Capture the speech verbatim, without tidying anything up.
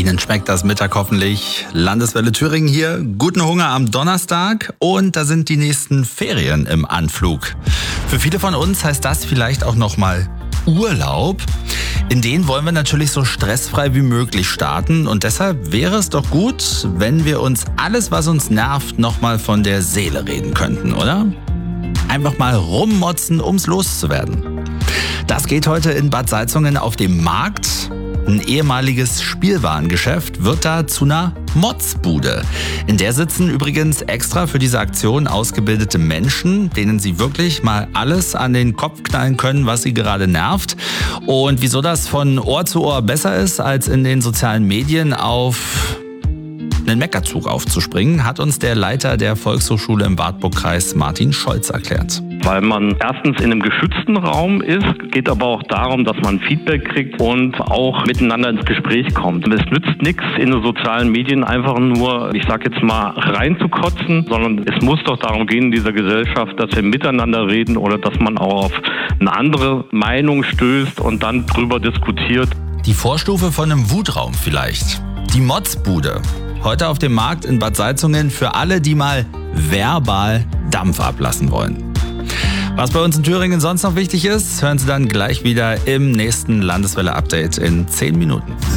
Ihnen schmeckt das Mittag hoffentlich. Landeswelle Thüringen hier. Guten Hunger am Donnerstag und da sind die nächsten Ferien im Anflug. Für viele von uns heißt das vielleicht auch nochmal Urlaub. In den wollen wir natürlich so stressfrei wie möglich starten und deshalb wäre es doch gut, wenn wir uns alles, was uns nervt, nochmal von der Seele reden könnten, oder? Einfach mal rummotzen, um's loszuwerden. Das geht heute in Bad Salzungen auf dem Markt. Ein ehemaliges Spielwarengeschäft wird da zu einer Motzbude. In der sitzen übrigens extra für diese Aktion ausgebildete Menschen, denen sie wirklich mal alles an den Kopf knallen können, was sie gerade nervt. Und wieso das von Ohr zu Ohr besser ist, als in den sozialen Medien auf einen Meckerzug aufzuspringen, hat uns der Leiter der Volkshochschule im Wartburgkreis Martin Scholz erklärt. Weil man erstens in einem geschützten Raum ist, geht aber auch darum, dass man Feedback kriegt und auch miteinander ins Gespräch kommt. Es nützt nichts, in den sozialen Medien einfach nur, ich sag jetzt mal, reinzukotzen, sondern es muss doch darum gehen in dieser Gesellschaft, dass wir miteinander reden oder dass man auch auf eine andere Meinung stößt und dann drüber diskutiert. Die Vorstufe von einem Wutraum vielleicht. Die Motzbude. Heute auf dem Markt in Bad Salzungen für alle, die mal verbal Dampf ablassen wollen. Was bei uns in Thüringen sonst noch wichtig ist, hören Sie dann gleich wieder im nächsten Landeswelle-Update in zehn Minuten.